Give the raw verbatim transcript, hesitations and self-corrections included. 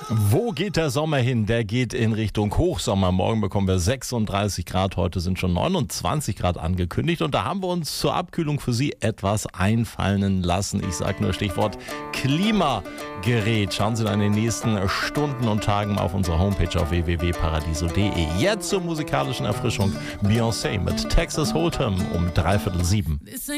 Wo geht der Sommer hin? Der geht in Richtung Hochsommer. Morgen bekommen wir sechsunddreißig Grad. Heute sind schon neunundzwanzig Grad angekündigt. Und da haben wir uns zur Abkühlung für Sie etwas einfallen lassen. Ich sage nur Stichwort Klimagerät. Schauen Sie dann in den nächsten Stunden und Tagen auf unserer Homepage auf w w w punkt paradiso punkt de. Jetzt zur musikalischen Erfrischung Beyoncé mit Texas Hold'em um dreiviertel sieben.